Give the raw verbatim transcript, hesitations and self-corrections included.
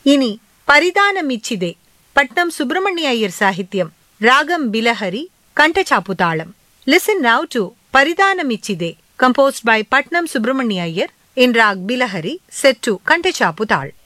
இனி பரிதானமிச்சிதே பட்னம் சுப்பிரமணிய ஐயர் சாகித்யம், ராகம் பிலஹரி, கண்டச்சாப்பு தாளம். Listen now to பரிதானமிச்சிதே composed by Patnam Subramania Iyer in rag Bilahari set to Khandachapu தாள்.